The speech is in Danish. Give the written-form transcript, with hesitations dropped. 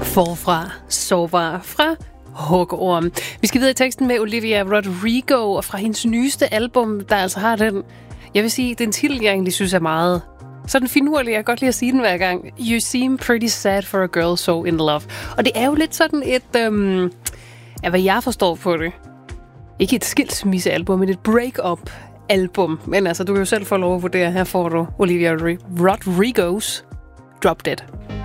Forfra, sårbar fra Hugorm. Vi skal videre i teksten med Olivia Rodrigo, og fra hendes nyeste album, der altså har den, jeg vil sige, den titel, jeg egentlig synes er meget sådan finurlig. Jeg kan godt lide at sige den hver gang. You seem pretty sad for a girl so in love. Og det er jo lidt sådan et, hvad jeg forstår på det, ikke et skilsmissealbum, men et break-up-album. Men altså, du kan jo selv få lov at vurdere. Her får du Olivia Rodrigo's Drop Dead.